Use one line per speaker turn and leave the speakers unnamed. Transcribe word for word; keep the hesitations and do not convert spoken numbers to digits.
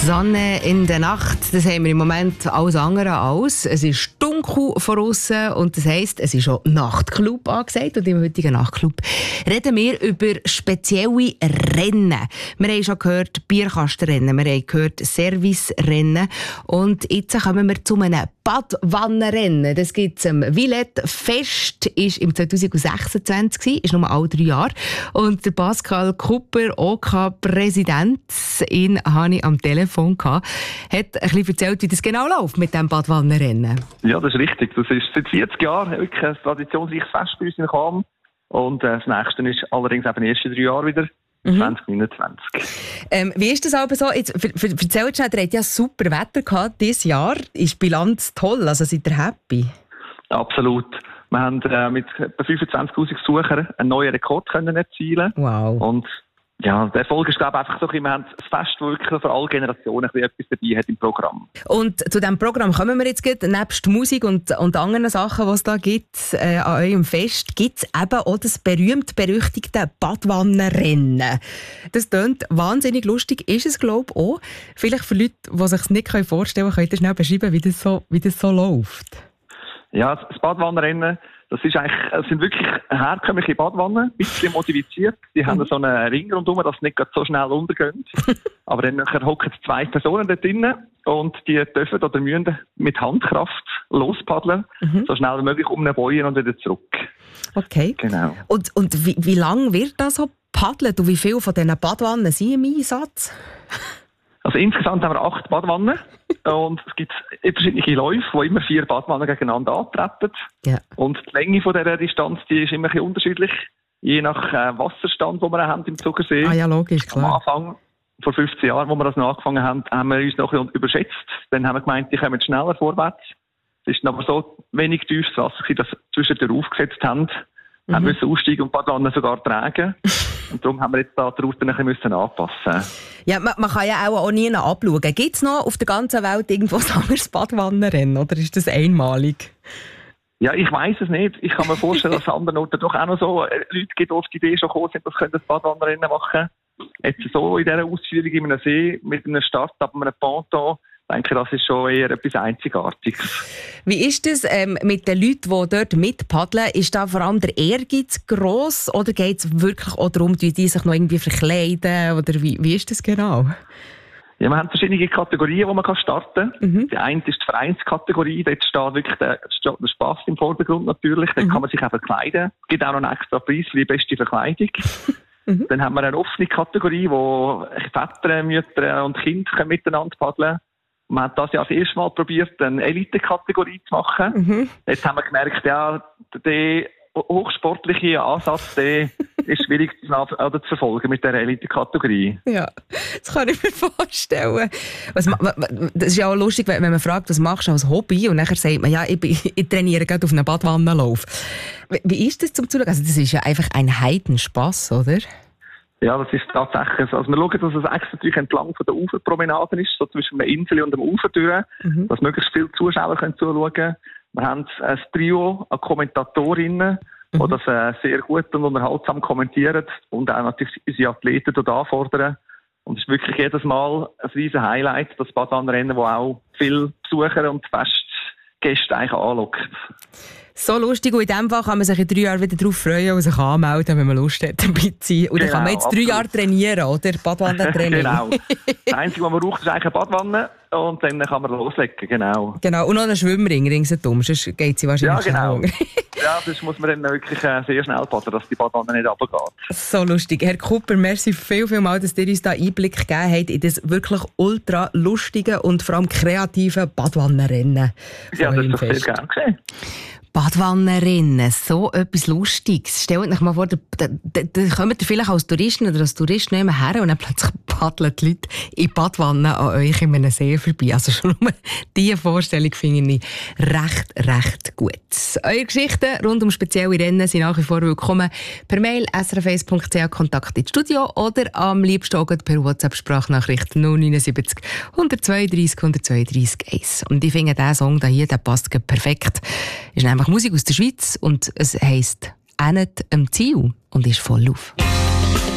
Sonne in der Nacht, das haben wir im Moment alles andere als. Es ist dunkel von aussen und das heisst, es ist auch Nachtclub angesagt. Und im heutigen Nachtclub reden wir über spezielle Rennen. Wir haben schon gehört Bierkastenrennen, wir haben gehört Servicerennen und jetzt kommen wir zu einem Badwannenrennen. Das gibt es am Villette Fest, ist im zwanzig sechsundzwanzig, ist nur alle drei Jahre. Und der Pascal Kupper, OK-Präsident, ihn habe ich am Telefon gehabt, hat ein bisschen erzählt, wie das genau läuft mit diesem Badwannenrennen.
Ja, das ist richtig. Das ist seit vierzig Jahren wirklich ein traditionsreiches Fest bei uns in Cham. Und äh, das nächste ist allerdings eben erst in drei Jahren wieder. Mhm. zwanzig neunundzwanzig.
Ähm, wie ist das aber so? Jetzt, erzählt schnell, ihr habt ja super Wetter gehabt dieses Jahr. Ist die Bilanz toll? Also seid ihr happy?
Absolut. Wir haben äh, mit etwa fünfundzwanzigtausend Besuchern einen neuen Rekord können erzielen.
Wow.
Und ja, der Erfolg ist, glaube ich, einfach so, wir haben das Fest wirklich für alle Generationen etwas dabei hat im Programm.
Und zu diesem Programm kommen wir jetzt gleich. Nebst Musik und, und anderen Sachen, die es da gibt, äh, an eurem Fest, gibt es eben auch das berühmt-berüchtigte Badwannenrennen. Das klingt wahnsinnig lustig, ist es, glaube ich, auch. Vielleicht für Leute, die sich es nicht vorstellen können, könnt ihr schnell beschreiben, wie das so, wie das so läuft.
Ja, das Badwannenrennen, das ist eigentlich, es sind wirklich herkömmliche Badwannen, ein bisschen modifiziert. Die mhm. haben so einen Ring rundherum, dass sie nicht so schnell untergehen. Aber dann hocken zwei Personen da drinnen und die dürfen oder müssen mit Handkraft lospaddeln, mhm. so schnell wie möglich um eine Boje und wieder zurück.
Okay.
Genau.
Und, und wie, wie lange wird das so paddelt und wie viele von diesen Badwannen sind im Einsatz?
Also insgesamt haben wir acht Badwannen und es gibt verschiedene Läufe, wo immer vier Badwannen gegeneinander antreten. Ja. Und die Länge von dieser Distanz, die ist immer ein bisschen unterschiedlich, je nach äh, Wasserstand, den wir haben im Zugersee.
Ah ja, logisch, klar.
Am Anfang, vor fünfzehn Jahren, wo wir das noch angefangen haben, haben wir uns noch ein bisschen überschätzt. Dann haben wir gemeint, die kommen schneller vorwärts. Es ist aber so wenig tiefes Wasser, dass wir zwischendurch aufgesetzt haben. Mhm. Haben müssen aussteigen und die Badwannen sogar tragen. Und darum haben wir jetzt da die Route ein bisschen anpassen.
Ja, man, man kann ja auch, auch nie abschauen. Gibt es noch auf der ganzen Welt irgendwo ein anderes Badwannenrennen oder ist das einmalig?
Ja, ich weiss es nicht. Ich kann mir vorstellen, dass an anderen Orten doch auch noch so Leute gibt, die auf die Idee schon gekommen sind, dass sie das Badwannenrennen machen. Jetzt so in dieser Ausführung in einem See mit einem Start ab einem Ponton, ich denke, das ist schon eher etwas Einzigartiges.
Wie ist das ähm, mit den Leuten, die dort mitpaddeln? Ist da vor allem der Ehrgeiz gross oder geht es wirklich auch darum, die sich noch irgendwie verkleiden? Oder wie, wie ist das genau?
Ja, wir haben verschiedene Kategorien, die man starten kann. Mhm. Die eine ist die Vereinskategorie. Dort steht wirklich der, steht der Spass im Vordergrund natürlich. Dort mhm. kann man sich auch verkleiden. Es gibt auch noch einen extra Preis für die beste Verkleidung. Mhm. Dann haben wir eine offene Kategorie, wo Väter, Mütter und Kinder miteinander paddeln. Man hat das ja das erste Mal probiert, eine Elite-Kategorie zu machen. Mhm. Jetzt haben wir gemerkt, ja, der hochsportliche Ansatz, der ist schwierig zu verfolgen mit dieser Elite-Kategorie.
Ja, das kann ich mir vorstellen. Was, das ist ja auch lustig, wenn man fragt, was machst du als Hobby? Und nachher sagt man, ja, ich, ich trainiere gerade auf einem Badwannenlauf. Wie ist das zum Zuschauen? Also das ist ja einfach ein Heidenspass, oder?
Ja, das ist tatsächlich so. Also wir schauen, dass es extra natürlich entlang von der Uferpromenaden ist, so zwischen der Insel und dem Ufer durch, mhm. dass möglichst viele Zuschauer können zuschauen können. Wir haben ein Trio an Kommentatorinnen, mhm. die das äh, sehr gut und unterhaltsam kommentieren und auch natürlich unsere Athleten dort anfordern. Und es ist wirklich jedes Mal ein riesen Highlight, das Badwannenrennen, das auch viele Besucher und Festgäste eigentlich anlockt.
So lustig, und in diesem Fall kann man sich in drei Jahren wieder darauf freuen und sich anmelden, wenn man Lust hat, dabei zu sein. Und dann genau, kann man jetzt absolut. drei Jahre trainieren, oder? Badwannentraining. Genau.
Das Einzige, was man braucht, ist eigentlich eine Badwanne und dann kann man loslegen, genau.
Genau, und noch einen Schwimmring ringsherum, sonst geht sie wahrscheinlich
ja, genau.
schnell.
Ja, das muss man dann wirklich sehr schnell paddeln, dass die Badwanne nicht runtergeht.
So lustig. Herr Kupper, merci viel, viel mal, dass ihr uns da Einblick gegeben habt in das wirklich ultra lustige und vor allem kreative Badwannenrennen.
Ja, das ist doch sehr gerne gesehen.
Badwannenrennen, so etwas Lustiges. Stellt euch mal vor, da, da, da kommt ihr vielleicht als Touristen oder als Tourist nicht mehr her und dann plötzlich paddeln die Leute in Badwannen an euch in einem See vorbei. Also schon nur diese Vorstellung finde ich recht, recht gut. Eure Geschichten rund um spezielle Rennen sind nach wie vor willkommen per Mail s r f eins punkt c h Kontakt ins Studio oder am liebsten auch per WhatsApp-Sprachnachricht null neun sieben null eins zwei drei eins zwei drei eins. Und ich finde, dieser Song hier, der passt perfekt. Ist nämlich Musik aus der Schweiz und es heisst «Änet am Ziel» und ist voll auf.